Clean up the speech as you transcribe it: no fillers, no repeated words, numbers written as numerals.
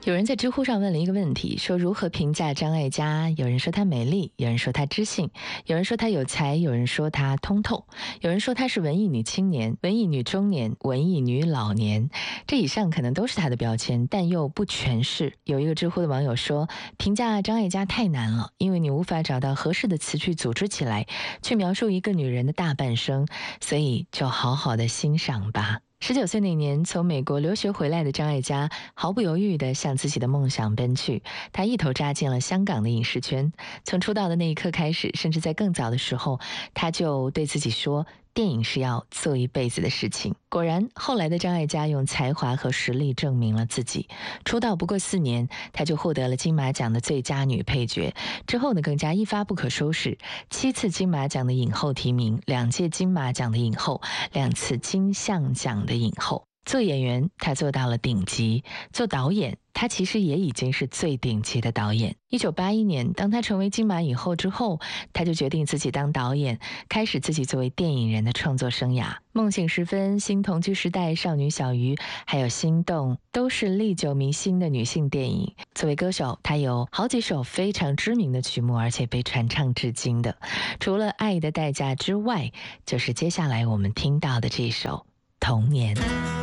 有人在知乎上问了一个问题，说如何评价张艾嘉？有人说她美丽，有人说她知性，有人说她有才，有人说她通透，有人说她是文艺女青年、文艺女中年、文艺女老年。这以上可能都是她的标签，但又不全是。有一个知乎的网友说，评价张艾嘉太难了，因为你无法找到合适的词句组织起来，去描述一个女人的大半生，所以就好好的欣赏吧。19岁那年，从美国留学回来的张艾嘉毫不犹豫地向自己的梦想奔去。她一头扎进了香港的影视圈。从出道的那一刻开始，甚至在更早的时候，她就对自己说，电影是要做一辈子的事情。果然，后来的张艾嘉用才华和实力证明了自己。出道不过4年，她就获得了金马奖的最佳女配角。之后呢，更加一发不可收拾，7次金马奖的影后提名，2届金马奖的影后，2次金像奖的影后。做演员，他做到了顶级；做导演，他其实也已经是最顶级的导演。1981年，当他成为金马影后之后，他就决定自己当导演，开始自己作为电影人的创作生涯。梦醒时分、新同居时代、少女小鱼，还有心动，都是历久弥新的女性电影。作为歌手，她有好几首非常知名的曲目，而且被传唱至今的。除了《爱的代价》之外，就是接下来我们听到的这首《童年》。